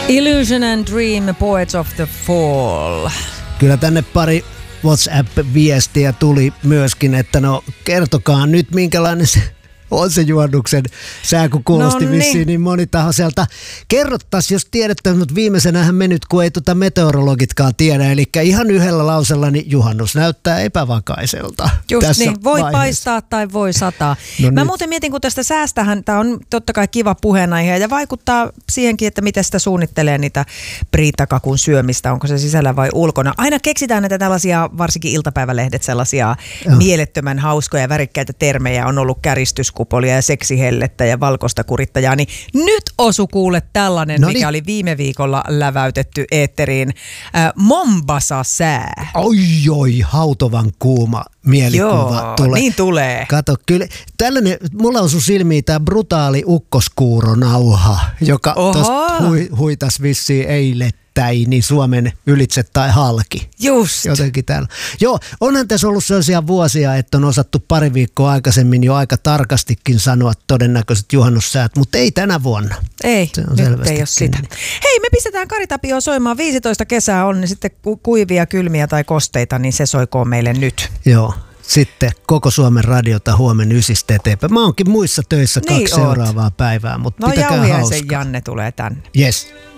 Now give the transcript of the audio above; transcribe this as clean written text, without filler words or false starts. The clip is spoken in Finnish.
Illusion and Dream, Poets of the Fall. Kyllä tänne pari WhatsApp-viestiä tuli myöskin, että no kertokaa nyt minkälainen se on se juhannuksen sää, kun kuulosti vissiin niin monitahoiselta. Kerrottaisiin, jos tiedettä, mutta viimeisenähän me nyt, kun ei meteorologitkaan tiedä. Eli ihan yhdellä lausella, niin juhannus näyttää epävakaiselta. Just tässä niin, voi vaiheessa paistaa tai voi sataa. No mä nyt. muuten mietin, kun tästä säästähän, tämä on totta kai kiva puheenaihe ja vaikuttaa siihenkin, että miten sitä suunnittelee niitä priitakakun syömistä, onko se sisällä vai ulkona. Aina keksitään näitä tällaisia, varsinkin iltapäivälehdet, sellaisia mielettömän hauskoja ja värikkäitä termejä. On ollut käristyskupolia ja seksihellettä ja valkoista kurittajaa, niin nyt osu kuule tällainen, mikä oli viime viikolla läväytetty eetteriin. Mombasa-sää. Oi, hautovan kuuma mielikuva tulee. Niin tulee. Kato, kyllä tällainen, mulla osui silmiin tämä brutaali ukkoskuuronauha, joka tuosta huitas vissiin eilettäin Suomen ylitse tai halki. Just. Jotenkin täällä. Joo, onhan tässä ollut sellaisia vuosia, että on osattu pari viikkoa aikaisemmin jo aika tarkastikin sanoa todennäköiset juhannussäät, mutta ei tänä vuonna. Ei, nyt ei ole sitä. Hei, me pistetään Kari Tapio soimaan. 15 kesää on, niin sitten kuivia, kylmiä tai kosteita, niin se soikoon meille nyt. Joo. Sitten koko Suomen radiota huomenna 9 eteenpäin. Mä oonkin muissa töissä 2 seuraavaa päivää, mutta pitäkää hauskaa. Jauhiaisen Janne tulee tänne. Yes.